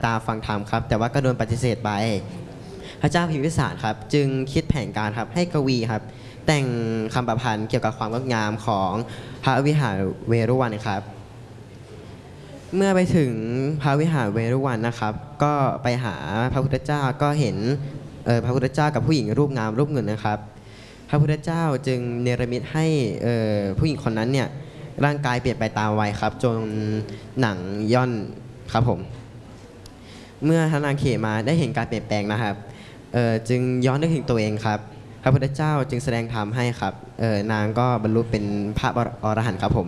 ตาฟังธรรมครับแต่ว่าก็โดนปฏิเสธไปพระเจ้าพิมพิสารครับจึงคิดแผนการครับให้กวีครับแต่งคำประพันธ์เกี่ยวกับความงดงามของพระวิหารเวรุวันครับเมื่อไปถึงพระวิหารเวรุวันนะครับก็ไปหาพระพุทธเจ้าก็เห็นพระพุทธเจ้ากับผู้หญิงรูปงามรูปเงินนะครับพระพุทธเจ้าจึงเนรมิตให้ผู้หญิงคนนั้นเนี่ยร่างกายเปลี่ยนไปตามวัยครับจนหนังย่อนครับผมเมื่อพระนางเขมาได้เห็นการเปลี่ยนแปลงนะครับจึงย้อนนึกถึงตัวเองครับพระพุทธเจ้าจึงแสดงธรรมให้ครับนางก็บรรลุเป็นพระอรหันต์ครับผม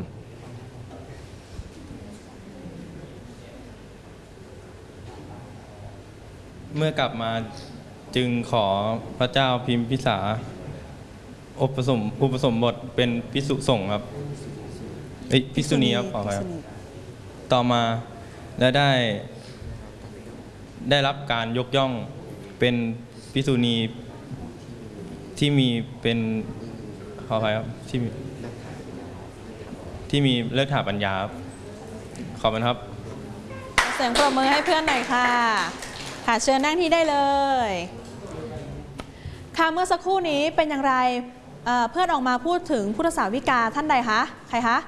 เมื่อกลับมาจึงขอพระเจ้าพิมพิสารอุปสมบทเป็นภิกษุสงฆ์ครับภิกษุณีครับขออภัยครับต่อมาและได้รับการยกย่องเป็นภิกษุณีที่มีเป็นขออภัยครับที่มีเลิกถาปัญญาครับขอบคุณครับเสียงปรบมือให้เพื่อนหน่อยค่ะค่ะเชิญนั่งที่ได้เลยค่ะเมื่อสักครู่นี้เป็นอย่างไรเพื่อนออกมาพูดถึงพุทธสาวิกาท่านใดคะใครคะ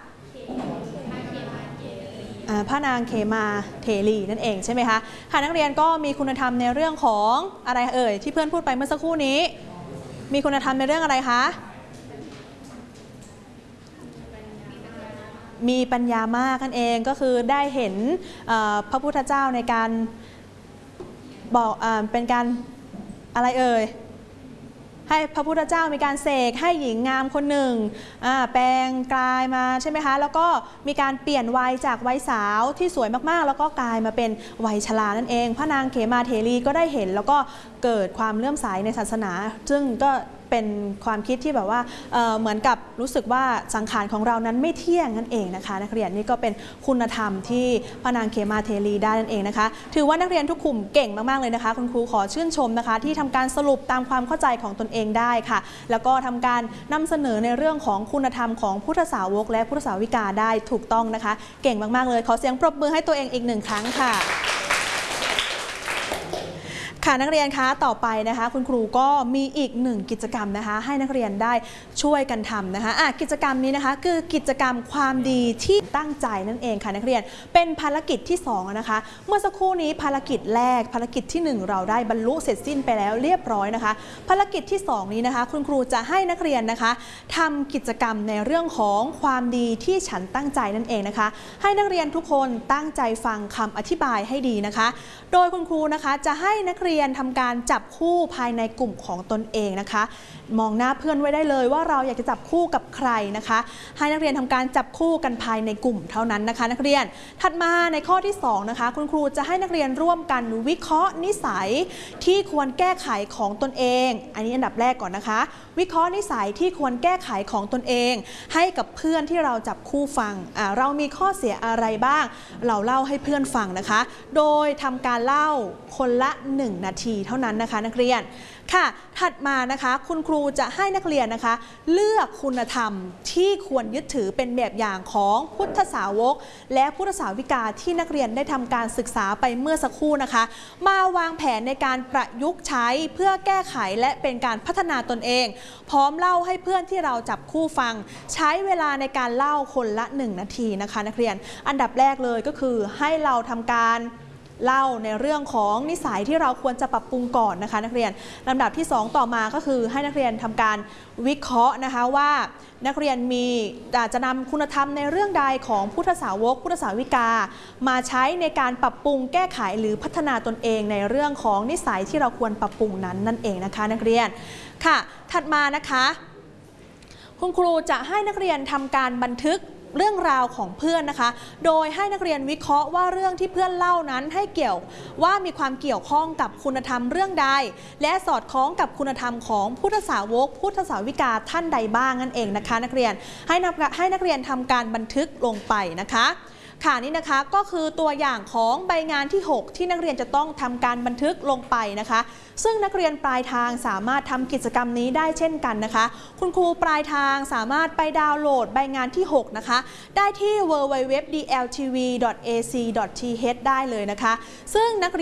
พระนางเขมาเถรีนั่นเองใช่ไหมคะค่ะนักเรียนก็มีคุณธรรมในเรื่องของอะไรที่เพื่อนพูดไปเมื่อสักครู่นี้มีคุณธรรมในเรื่องอะไรคะมีปัญญามากนั่นเองก็คือได้เห็นพระพุทธเจ้าในการบอกเป็นการอะไรให้พระพุทธเจ้ามีการเสกให้หญิงงามคนหนึ่งแปลงกายมาใช่ไหมคะแล้วก็มีการเปลี่ยนวัยจากวัยสาวที่สวยมากๆแล้วก็กลายมาเป็นวัยชรานั่นเองพระนางเขมาเถรีก็ได้เห็นแล้วก็เกิดความเลื่อมใสในศาสนาซึ่งก็เป็นความคิดที่แบบว่าเหมือนกับรู้สึกว่าสังขารของเรานั้นไม่เที่ยงนั่นเองนะคะนักเรียนนี่ก็เป็นคุณธรรมที่พระนางเขมาเถรีได้นั่นเองนะคะถือว่านักเรียนทุกกลุ่มเก่งมากๆเลยนะคะคุณครูขอชื่นชมนะคะที่ทำการสรุปตามความเข้าใจของตนเองได้ค่ะแล้วก็ทำการนำเสนอในเรื่องของคุณธรรมของพุทธสาวกและพุทธสาวิกาได้ถูกต้องนะคะเก่งมากๆเลยขอเสียงปรบมือให้ตัวเองอีกหนึ่งครั้งค่ะค่ะนักเรียนคะต่อไปนะคะคุณครูก็มีอีกหนึ่งกิจกรรมนะคะให้นักเรียนได้ช่วยกันทำนะคะกิจกรรมนี้นะคะคือกิจกรรมความดีที่ตั้งใจนั่นเองค่ะนักเรียนเป็นภารกิจที่2นะคะเมื่อสักครู่นี้ภารกิจแรกภารกิจที่1เราได้บรรลุเสร็จสิ้นไปแล้วเรียบร้อยนะคะภารกิจที่2นี้นะคะคุณครูจะให้นักเรียนนะคะทำกิจกรรมในเรื่องของความดีที่ฉันตั้งใจนั่นเองนะคะให้นักเรียนทุกคนตั้งใจฟังคำอธิบายให้ดีนะคะโดยคุณครูนะคะจะให้นักเรียนทำการจับคู่ภายในกลุ่มของตนเองนะคะมองหน้าเพื่อนไว้ได้เลยว่าเราอยากจะจับคู่กับใครนะคะให้นักเรียนทำการจับคู่กันภายในกลุ่มเท่านั้นนะคะนักเรียนถัดมาในข้อที่2นะคะคุณครูจะให้นักเรียนร่วมกันวิเคราะห์นิสัยที่ควรแก้ไขของตนเองอันนี้อันดับแรกก่อนนะคะวิเคราะห์นิสัยที่ควรแก้ไขของตนเองให้กับเพื่อนที่เราจับคู่ฟังเรามีข้อเสียอะไรบ้างเราเล่าให้เพื่อนฟังนะคะโดยทำการเล่าคนละ1 นาทีเท่านั้นนะคะนักเรียนค่ะถัดมานะคะคุณครูจะให้นักเรียนนะคะเลือกคุณธรรมที่ควรยึดถือเป็นแบบอย่างของพุทธสาวกและพุทธสาวิกาที่นักเรียนได้ทำการศึกษาไปเมื่อสักครู่นะคะมาวางแผนในการประยุกต์ใช้เพื่อแก้ไขและเป็นการพัฒนาตนเองพร้อมเล่าให้เพื่อนที่เราจับคู่ฟังใช้เวลาในการเล่าคนละ1 นาทีนะคะนักเรียนอันดับแรกเลยก็คือให้เราทำการเล่าในเรื่องของนิสัยที่เราควรจะปรับปรุงก่อนนะคะนักเรียนลำดับที่2ต่อมาก็คือให้นักเรียนทำการวิเคราะห์นะคะว่านักเรียนจะนำคุณธรรมในเรื่องใดของพุทธสาวกพุทธสาวิกามาใช้ในการปรับปรุงแก้ไขหรือพัฒนาตนเองในเรื่องของนิสัยที่เราควรปรับปรุงนั้นนั่นเองนะคะนักเรียนค่ะถัดมานะคะคุณครูจะให้นักเรียนทำการบันทึกเรื่องราวของเพื่อนนะคะโดยให้นักเรียนวิเคราะห์ว่าเรื่องที่เพื่อนเล่านั้นให้เกี่ยวว่ามีความเกี่ยวข้องกับคุณธรรมเรื่องใดและสอดคล้องกับคุณธรรมของพุทธสาวกพุทธสาวิกาท่านใดบ้างนั่นเองนะคะนักเรียนให้นักเรียนทำการบันทึกลงไปนะคะค่ะนี่นะคะก็คือตัวอย่างของใบงานที่6ที่นักเรียนจะต้องทำการบันทึกลงไปนะคะซึ่งนักเรียนปลายทางสามารถทำกิจกรรมนี้ได้เช่นกันนะคะคุณครูปลายทางสามารถไปดาวน์โหลดใบงานที่6นะคะได้ที่ www.dltv.ac.th ได้เลยนะคะซึ่งนักเรียน